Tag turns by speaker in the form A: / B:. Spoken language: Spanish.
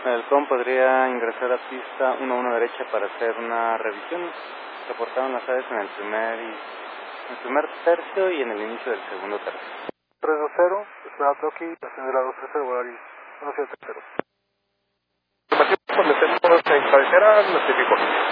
A: El halcón podría ingresar a pista 1-1 derecha para hacer una revisión. Reportaron las aves en el primer tercio y en el inicio del segundo tercio.
B: 320, espera Toki, estación de la 230, Volaris 173.
C: Información por el teléfono en cabecera, notifico.